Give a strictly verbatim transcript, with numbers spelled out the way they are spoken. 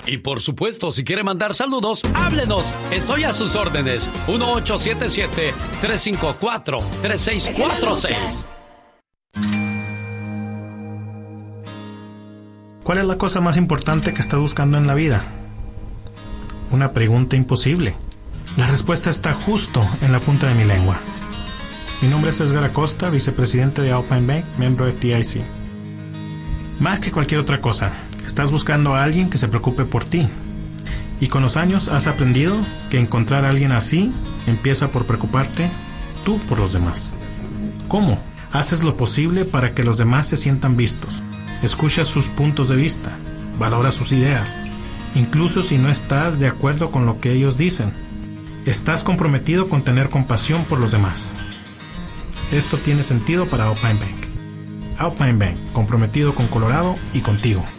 Y por supuesto, si quiere mandar saludos, háblenos. Estoy a sus órdenes. uno ocho siete siete, tres cinco cuatro, tres seis cuatro seis. ¿Cuál es la cosa más importante que estás buscando en la vida? Una pregunta imposible. La respuesta está justo en la punta de mi lengua. Mi nombre es Edgar Acosta, vicepresidente de Alpine Bank, miembro F D I C. Más que cualquier otra cosa, estás buscando a alguien que se preocupe por ti. Y con los años has aprendido que encontrar a alguien así empieza por preocuparte tú por los demás. ¿Cómo? Haces lo posible para que los demás se sientan vistos. Escuchas sus puntos de vista, valoras sus ideas, incluso si no estás de acuerdo con lo que ellos dicen. Estás comprometido con tener compasión por los demás. Esto tiene sentido para Alpine Bank. Alpine Bank, comprometido con Colorado y contigo.